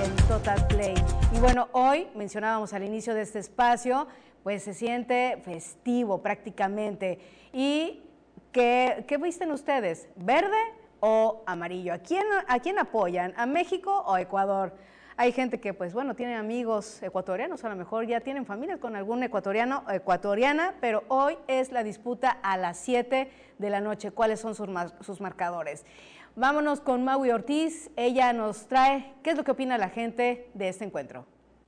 en Total Play. Y bueno, hoy mencionábamos al inicio de este espacio, pues se siente festivo prácticamente. ¿Y qué visten ustedes? ¿Verde o amarillo? ¿A quién apoyan? ¿A México o a Ecuador? Hay gente que, pues bueno, tiene amigos ecuatorianos, a lo mejor ya tienen familias con algún ecuatoriano o ecuatoriana, pero hoy es la disputa a las 7 de la noche. ¿Cuáles son sus marcadores? Vámonos con Maui Ortiz, ella nos trae qué es lo que opina la gente de este encuentro.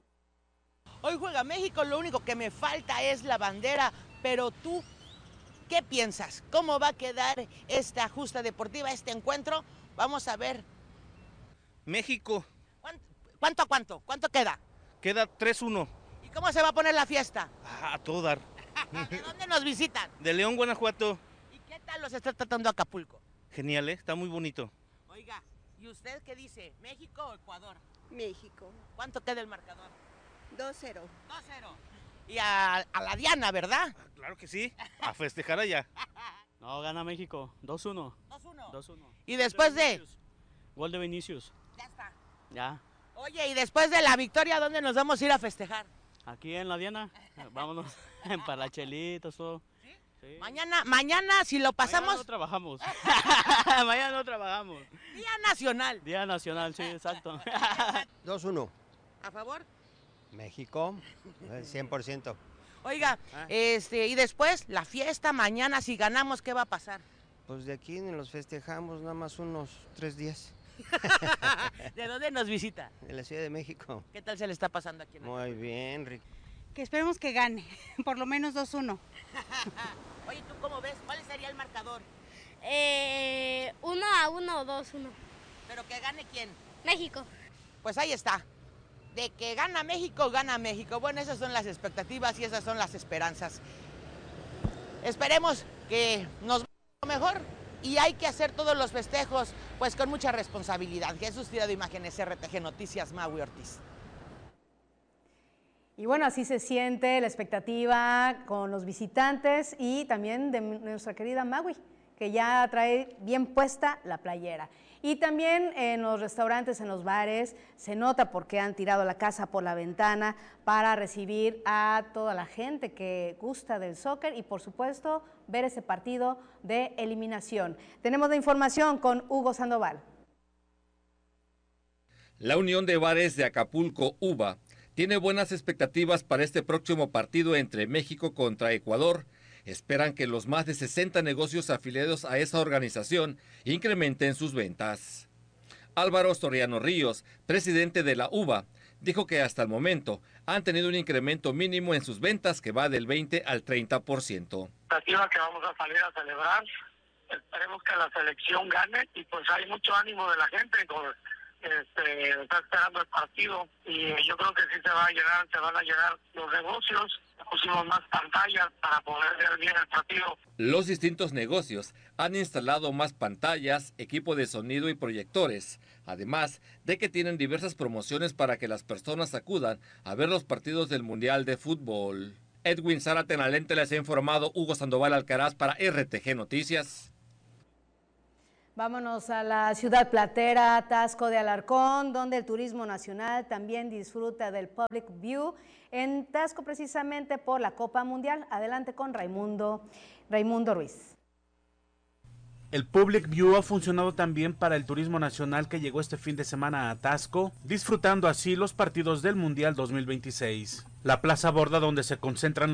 Hoy juega México, lo único que me falta es la bandera, pero tú, ¿qué piensas? ¿Cómo va a quedar esta justa deportiva, este encuentro? Vamos a ver. México. ¿Cuánto a cuánto? ¿Cuánto queda? Queda 3-1. ¿Y cómo se va a poner la fiesta? A todo dar. ¿De dónde nos visitan? De León, Guanajuato. ¿Y qué tal los está tratando Acapulco? Genial, está muy bonito. Oiga, ¿y usted qué dice? ¿México o Ecuador? México. ¿Cuánto queda el marcador? 2-0. 2-0. Y a la Diana, ¿verdad? Claro que sí, a festejar allá. No, gana México, 2-1. 2-1. ¿Y después de? Gol de Vinicius. Ya está. Ya. Oye, y después de la victoria, ¿dónde nos vamos a ir a festejar? Aquí en la Diana, vámonos para las chelitas, todo. ¿Sí? Sí. Mañana, si lo pasamos... Mañana no trabajamos. Mañana no trabajamos. Día Nacional. Día Nacional, sí, exacto. 2-1. ¿A favor? México, 100%. Oiga, y después, la fiesta, mañana, si ganamos, ¿qué va a pasar? Pues de aquí ni los festejamos nada más unos 3 días. ¿De dónde nos visita? De la Ciudad de México. ¿Qué tal se le está pasando aquí en Muy Acapulco? bien, Rick. Que esperemos que gane, por lo menos 2-1. Oye, ¿tú cómo ves? ¿Cuál sería el marcador? 1-1 o 2-1. ¿Pero que gane quién? México. Pues ahí está. De que gana México, gana México. Bueno, esas son las expectativas y esas son las esperanzas. Esperemos que nos vaya lo mejor y hay que hacer todos los festejos pues con mucha responsabilidad. Jesús Tirado Imágenes, RTG Noticias, Maui Ortiz. Y bueno, así se siente la expectativa con los visitantes y también de nuestra querida Maui, que ya trae bien puesta la playera. Y también en los restaurantes, en los bares, se nota porque han tirado la casa por la ventana para recibir a toda la gente que gusta del soccer y por supuesto ver ese partido de eliminación. Tenemos la información con Hugo Sandoval. La Unión de Bares de Acapulco, UBA, tiene buenas expectativas para este próximo partido entre México contra Ecuador. Esperan que los más de 60 negocios afiliados a esa organización incrementen sus ventas. Álvaro Soriano Ríos, presidente de la UBA, dijo que hasta el momento han tenido un incremento mínimo en sus ventas que va del 20 al 30%. Expectativa que vamos a salir a celebrar, esperemos que la selección gane y pues hay mucho ánimo de la gente, está esperando el partido y yo creo que sí se van a llenar los negocios. Pusimos más pantallas para poder ver bien el partido. Los distintos negocios han instalado más pantallas, equipo de sonido y proyectores, además de que tienen diversas promociones para que las personas acudan a ver los partidos del Mundial de Fútbol. Edwin Zárate en la lente les ha informado Hugo Sandoval Alcaraz para RTG Noticias. Vámonos a la ciudad platera, Taxco de Alarcón, donde el turismo nacional también disfruta del Public View en Taxco precisamente por la Copa Mundial. Adelante con Raimundo Ruiz. El Public View ha funcionado también para el turismo nacional que llegó este fin de semana a Taxco, disfrutando así los partidos del Mundial 2026. La Plaza Borda, donde se concentran